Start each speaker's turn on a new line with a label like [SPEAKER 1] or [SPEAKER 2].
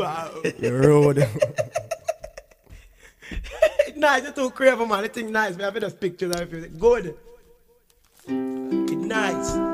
[SPEAKER 1] You're rude.
[SPEAKER 2] It's nice, you're too crazy, man. It's nice. We have just pictures of it. Good. It's nice.